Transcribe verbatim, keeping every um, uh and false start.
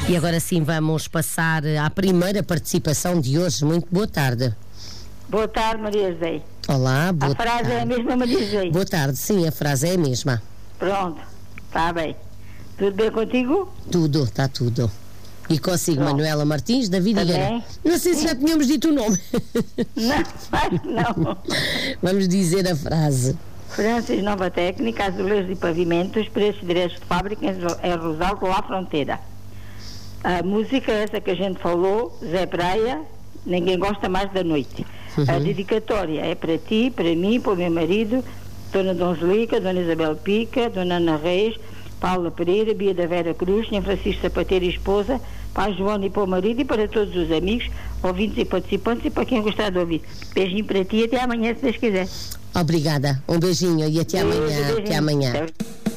E agora sim vamos passar à primeira participação de hoje. Muito boa tarde. Boa tarde, Maria José. Olá, boa tarde. A frase é a mesma, Maria José? Boa tarde, sim, a frase é a mesma. Pronto, está bem. Tudo bem contigo? Tudo, está tudo. E consigo, Pronto. Manuela Martins, David Higueira. Não sei se já tínhamos dito o nome. Não, acho que não. Vamos dizer a frase. Francis Nova Técnica, azulejos e pavimentos, preços diretos de fábrica em Rosalto, lá fronteira. A música é essa que a gente falou, Zé Praia, Ninguém Gosta Mais da Noite. Uhum. A dedicatória é para ti, para mim, para o meu marido, Dona Donzelica, Dona Isabel Pica, Dona Ana Reis, Paula Pereira, Bia da Vera Cruz, Sr. Francisco Sapateiro e esposa, para a Joana e para o marido e para todos os amigos, ouvintes e participantes e para quem gostar de ouvir. Beijinho para ti e até amanhã, se Deus quiser. Obrigada, um beijinho e até Beijo, amanhã. beijinho. Até amanhã.